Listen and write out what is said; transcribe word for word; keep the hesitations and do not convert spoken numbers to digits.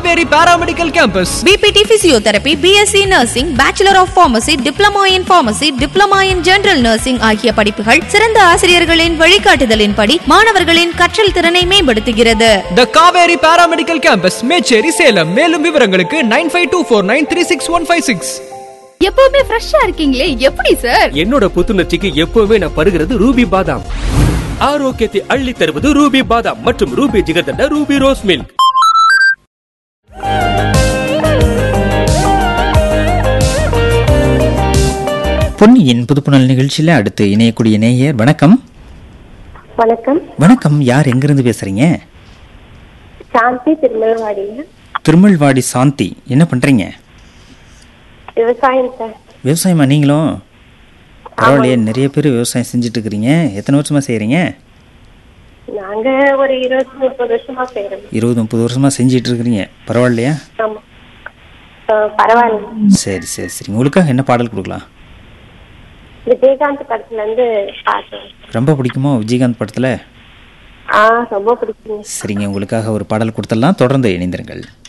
Kaveri paramedical campus. PPT physiotherapy, BSc nursing, bachelor of pharmacy, diploma in pharmacy, diploma in general nursing ஆகிய படிப்புகள் சிறந்த ஆசிரியர்களின் வழிகாட்டுதலின்படி மாணவர்களின் கற்றல் திறனை மேம்படுத்துகிறது. த காவேரி பாராமெடிக்கல் கேம்பஸ், மேச்சேரி, சேலம். மேலும் விவரங்களுக்கு nine five two four nine three six one five six. எப்பவுமே ஃப்ரெஷ்ஷா இருக்கீங்களே, எப்படி சார்? என்னோட புத்துணர்ச்சிக்கு எப்பவுமே நான் பருகிறது ரூபி பாதாம். ஆரோக்கியத்தை அள்ளி தருவது ரூபி பாதாம் மற்றும் Ruby jigarthanda Ruby rose milk. பொன்னியின் புதுப்புணல் நிகழ்ச்சியில அடுத்து இணையக்கூடிய நேயர். வணக்கம். வணக்கம். வணக்கம். யார், எங்கிருந்து பேசுறீங்க? சாந்தி, திருமல்வாடி. திருமல்வாடி சாந்தி, என்ன பண்றீங்க? விவசாயம் சார். விவசாயமா நீங்களும்? பரவாயில்லையே, நிறைய பேர் விவசாயம் செஞ்சுட்டு இருக்கிறீங்க. எத்தனை வருஷமா செய்யறீங்க? நாங்க ஒரு இருபது முப்பது வருஷமா செய்யறோம். இருபது முப்பது வருஷமா செஞ்சிட்டு இருக்கிறீங்க. பரவாயில்லையா? ஆமா, பரவாயில்ல. சரி சரி சரி. உங்களுக்காக என்ன பாடல் கொடுக்கலாம்? விஜயகாந்த் படத்துல இருந்து பாட்டு. ரொம்ப பிடிக்குமோ விஜயகாந்த் படத்துல? ஆ, ரொம்ப பிடிக்கும். சரிங்க, உங்களுக்காக ஒரு பாடல் கொடுத்துடலாம். தொடர்ந்து இணைந்திருங்கள்.